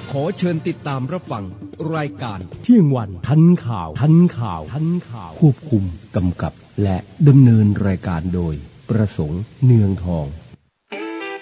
ขอเชิญติดตามรับฟังรายการเที่ยงวันทันข่าวควบคุมกำกับและดำเนินรายการโดยประสงค์เนืองทอง